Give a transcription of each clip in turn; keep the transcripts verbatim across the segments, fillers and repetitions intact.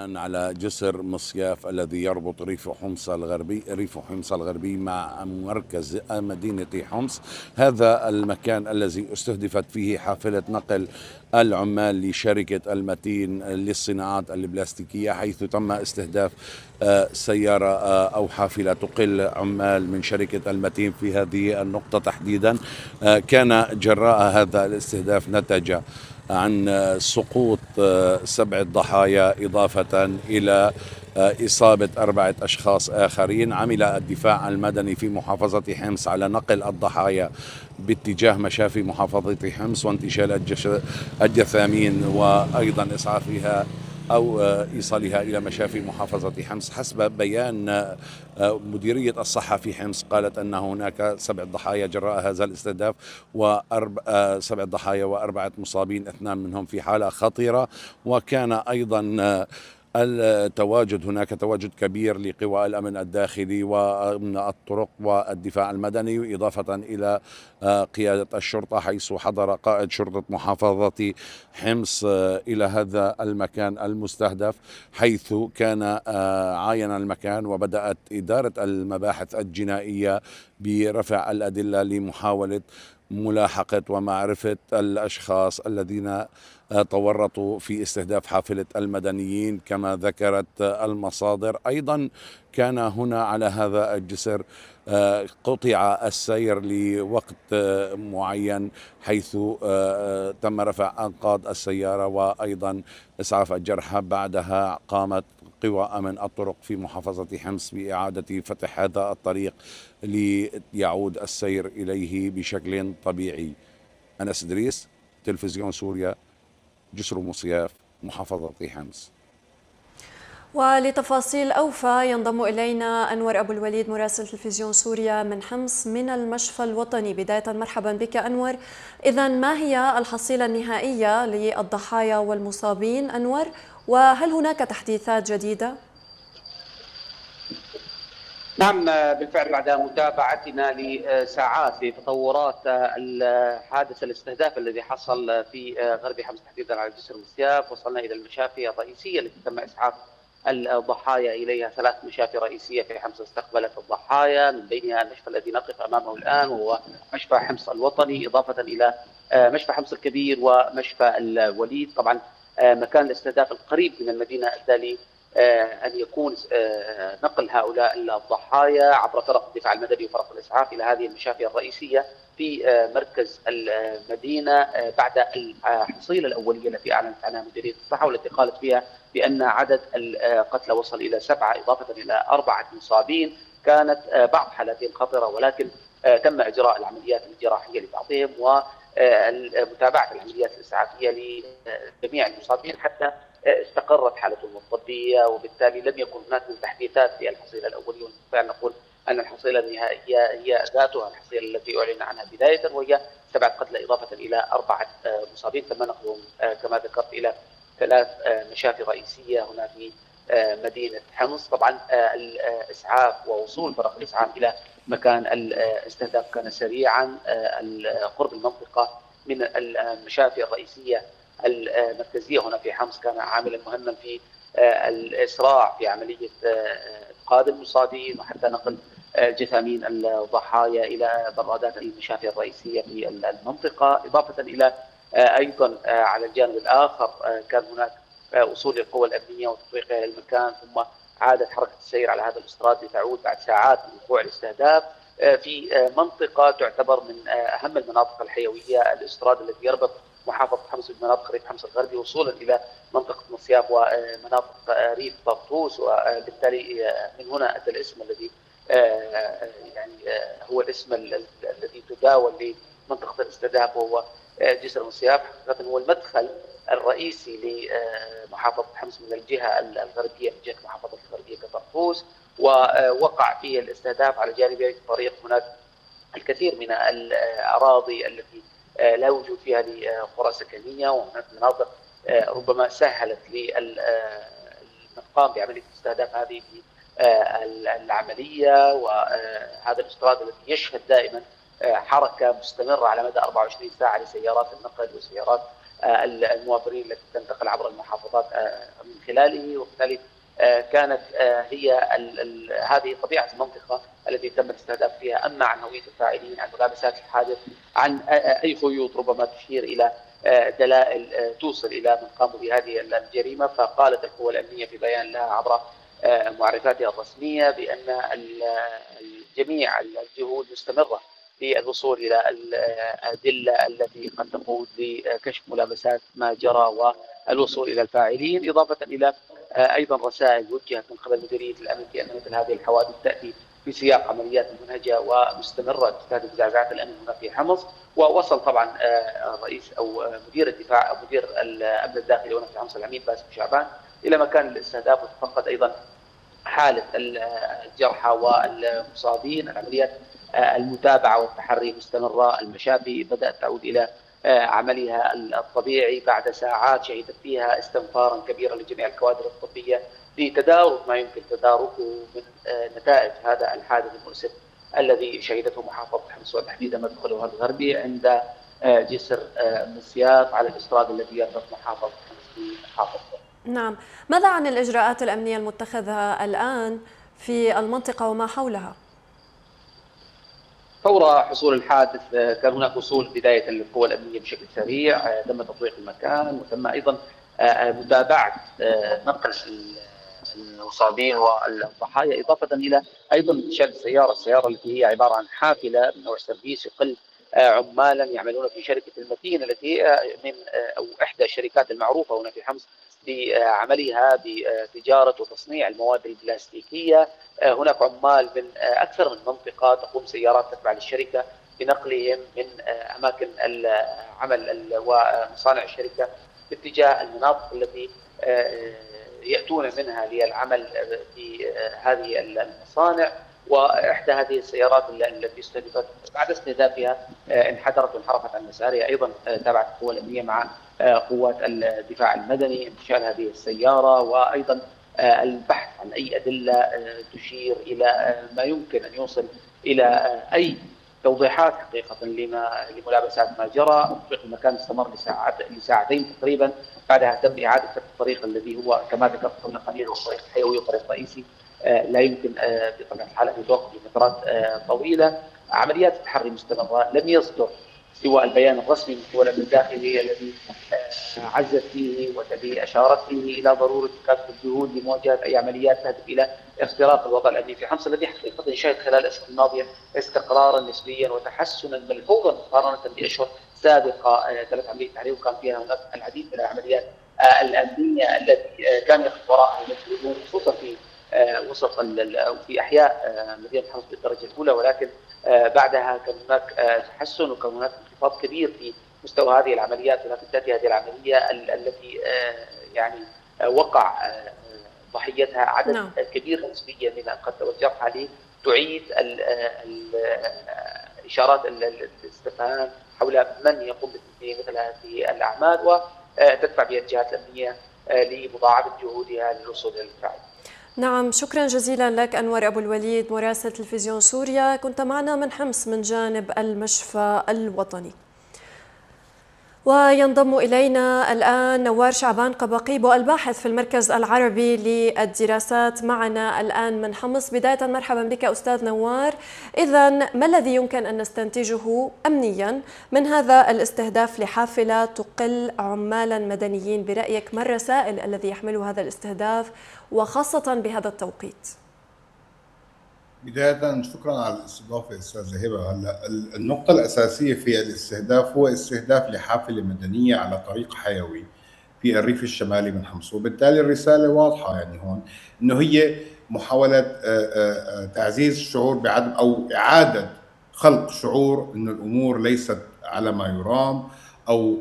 بناء على جسر مصياف الذي يربط ريف حمص الغربي ريف حمص الغربي مع مركز مدينة حمص. هذا المكان الذي استهدفت فيه حافلة نقل العمال لشركة المتين للصناعات البلاستيكية، حيث تم استهداف سيارة أو حافلة تقل عمال من شركة المتين في هذه النقطة تحديدا. كان جراء هذا الاستهداف نتج عن سقوط سبع ضحايا إضافة إلى إصابة أربعة أشخاص آخرين. عمل الدفاع المدني في محافظة حمص على نقل الضحايا باتجاه مشافي محافظة حمص وانتشال الجثامين وأيضا إسعافها أو إيصالها إلى مشافي محافظة حمص. حسب بيان مديرية الصحة في حمص قالت أن هناك سبع ضحايا جراء هذا الاستهداف، وأربع سبع ضحايا وأربعة مصابين، اثنان منهم في حالة خطيرة. وكان أيضا التواجد هناك تواجد كبير لقوى الأمن الداخلي وأمن الطرق والدفاع المدني، إضافة إلى قيادة الشرطة، حيث حضر قائد شرطة محافظة حمص إلى هذا المكان المستهدف، حيث كان عاين المكان وبدأت إدارة المباحث الجنائية برفع الأدلة لمحاولة ملاحقة ومعرفة الأشخاص الذين تورطوا في استهداف حافلة المدنيين كما ذكرت المصادر. أيضا كان هنا على هذا الجسر قطع السير لوقت معين، حيث تم رفع أنقاض السيارة وأيضا إسعاف الجرحى. بعدها قامت قوى أمن الطرق في محافظة حمص بإعادة فتح هذا الطريق ليعود السير إليه بشكل طبيعي. أنس إدريس، تلفزيون سوريا، جسر مصياف، محافظة حمص. ولتفاصيل أوفى ينضم إلينا أنور أبو الوليد مراسل تلفزيون سوريا من حمص من المشفى الوطني. بداية مرحبا بك أنور. إذن ما هي الحصيلة النهائية للضحايا والمصابين أنور، وهل هناك تحديثات جديدة؟ نعم بالفعل، بعد متابعتنا لساعات لتطورات الحادث الاستهداف الذي حصل في غرب حمص تحديدا على جسر مصياف، وصلنا الى المشافي الرئيسيه التي تم اسعاف الضحايا اليها. ثلاث مشافي رئيسيه في حمص استقبلت الضحايا، من بينها المشفى الذي نقف امامه الان وهو مشفى حمص الوطني، اضافه الى مشفى حمص الكبير ومشفى الوليد. طبعا مكان الاستهداف القريب من المدينه ادى أن يكون نقل هؤلاء الضحايا عبر فرق الدفاع المدني وفرق الإسعاف إلى هذه المشافي الرئيسية في مركز المدينة بعد الحصيلة الأولية التي أعلنت عنها مديرية الصحة، والتي قالت فيها بأن عدد القتلى وصل إلى سبعة إضافة إلى أربعة مصابين. كانت بعض حالاتهم خطرة، ولكن تم إجراء العمليات الجراحية لبعضهم ومتابعة العمليات الإسعافية لجميع المصابين حتى استقرت حالتهم الطبية، وبالتالي لم يكن هناك من تحديثات في الحصيلة الأولية. ونستطيع أن نقول أن الحصيلة النهائية هي ذاتها الحصيلة التي أعلن عنها بداية، وهي سبعة قتلى إضافة إلى أربعة مصابين. تم نقلهم كما ذكرت إلى ثلاث مشافي رئيسية هنا في مدينة حمص. طبعا الإسعاف ووصول فرق الإسعاف إلى مكان الاستهداف كان سريعا. قرب المنطقة من المشافي الرئيسية المركزية هنا في حمص كان عاملا مهما في الإسراع في عملية إنقاذ المصابين وحتى نقل جثامين الضحايا إلى برادات المشافي الرئيسية في المنطقة. إضافة إلى أيضا على الجانب الآخر كان هناك وصول القوى الأمنية وتطويقها للمكان، ثم عادت حركة السير على هذا الإسطراد لتعود بعد ساعات من وقوع الاستهداف في منطقة تعتبر من أهم المناطق الحيوية، الإسطراد الذي يربط محافظة حمص بمناطق ريف حمص الغربي وصولا إلى منطقة مصياف ومناطق ريف طرطوس. وبالتالي من هنا أتى الاسم الذي يعني هو الاسم الذي تداول لمنطقة الاستهداف، وهو جسر مصياف. حقيقة هو المدخل الرئيسي لمحافظة حمص من الجهة الغربية، من جهة محافظة الغربية كطرطوس، ووقع فيه الاستهداف على جانبي الطريق. هناك الكثير من الأراضي التي لا وجود فيها لقرى سكنية، وهناك مناطق ربما سهلت للقام بعملية استهداف هذه العملية. وهذا الاستراد الذي يشهد دائما حركة مستمرة على مدى أربعة وعشرين ساعة لسيارات النقل وسيارات المواطنين التي تنتقل عبر المحافظات من خلاله. وبالتالي كانت هي هذه طبيعة المنطقة التي تم الاستهداف فيها. أما عن هوية الفاعلين، عن ملابسات الحادث، عن أي خيوط ربما تشير إلى دلائل توصل إلى من قاموا بهذه الجريمة، فقالت القوى الأمنية في بيان لها عبر معرفاتها الرسمية بأن جميع الجهود مستمرة في الوصول إلى الأدلة التي قد تقود لكشف ملابسات ما جرى والوصول إلى الفاعلين، إضافة إلى أيضا رسائل وجهت من قبل مديرية الأمن بأن مثل هذه الحوادث تأتي في سياق عمليات منهجة ومستمرة تستهدف زعزعة الأمن هنا في حمص. ووصل طبعا الرئيس أو مدير الدفاع أو مدير الأمن الداخلي هنا في حمص العميد باسم شعبان إلى مكان الاستهداف، وتفقد أيضا حالة الجرحى والمصابين. العمليات المتابعة والتحري مستمرة، المشافي بدأت تعود إلى عملها الطبيعي بعد ساعات شهدت فيها استنفارا كبيرا لجميع الكوادر الطبية لتدارك ما يمكن تداركه من نتائج هذا الحادث المؤسف الذي شهدته محافظة حمص وتحديدا مدخلها الغربي عند جسر مسياف على الإسراد الذي يربط محافظة حمص بمحافظة. نعم، ماذا عن الإجراءات الأمنية المتخذة الآن في المنطقة وما حولها؟ فور حصول الحادث كان هناك وصول بداية للقوى الأمنية بشكل سريع، تم تطويق المكان وتم أيضا متابعة نقل المصابين والضحايا، إضافة إلى أيضا انتشال السيارة، السيارة التي هي عبارة عن حافلة من نوع سيرفيس يقل عمالا يعملون في شركة المتين التي من أو إحدى الشركات المعروفة هنا في حمص بعملها بتجارة وتصنيع المواد البلاستيكية. هناك عمال من أكثر من منطقة تقوم سيارات تتبع للشركة بنقلهم من أماكن العمل ومصانع الشركة باتجاه المناطق التي يأتون منها للعمل في هذه المصانع. وإحدى هذه السيارات التي استهدفت بعد استهدافها انحدرت وانحرفت عن مسارها. أيضا تابعت القوى الأمنية مع قوات الدفاع المدني انتشال هذه السيارة، وأيضا البحث عن أي أدلة تشير إلى ما يمكن أن يوصل إلى أي توضيحات حقيقة لما لملابسات ما جرى. تطبيق المكان استمر لساعات لساعتين تقريبا، بعدها تم إعادة الطريق الذي هو كما ذكرت قبل قليل هو الطريق الحيوي وطريق رئيسي لا يمكن بطبيعة الحال أن يتوقف لفترات طويلة. عمليات التحري مستمرة، لم يصدر سوى البيان الرسمي من القوى الأمن الداخلي الذي عزت فيه والذي أشارت فيه إلى ضرورة كافة الجهود لمواجهة أي عمليات تهدف إلى اختراق الوضع الأمني في حمص الذي حقيقة شهد خلال الأشهر الماضية استقرارا نسبيا وتحسنا ملحوظا مقارنة بأشهر سابقة ثلاث عمليات تحرير وكان فيها هناك العديد من العمليات الأمنية التي كان يخطر وراءها المسؤولون خصوصا في وسط في أحياء مدينة حمص بالدرجة الأولى، ولكن بعدها كان هناك تحسن وكان هناك انخفاض كبير في مستوى هذه العمليات. ولكن تأتي هذه العملية التي يعني وقع ضحيتها عدد نعم. كبير نسبيا من القتلى والجرحى لتعيد إشارات الاستفهام حول من يقوم بمثل هذه الأعمال وتدفع بها الجهات الأمنية لمضاعفة جهودها للوصول إلى الفاعل. نعم، شكرا جزيلا لك أنور أبو الوليد مراسل تلفزيون سوريا، كنت معنا من حمص من جانب المشفى الوطني. وينضم إلينا الآن نوار شعبان قبقيبو الباحث في المركز العربي للدراسات معنا الآن من حمص. بداية مرحبا بك أستاذ نوار. إذن ما الذي يمكن أن نستنتجه أمنيا من هذا الاستهداف لحافلة تقل عمالا مدنيين برأيك؟ ما الرسائل الذي يحمله هذا الاستهداف وخاصة بهذا التوقيت؟ بداية شكرا على الاستضافة أستاذة هبة. هلا النقطة الأساسية في الاستهداف هو استهداف لحافلة مدنية على طريق حيوي في الريف الشمالي من حمص، وبالتالي الرسالة واضحة يعني هون إنه هي محاولة تعزيز الشعور بعدم أو إعادة خلق شعور إنه الأمور ليست على ما يرام، أو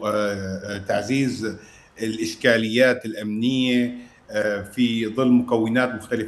تعزيز الإشكاليات الأمنية في ظل مكونات مختلفة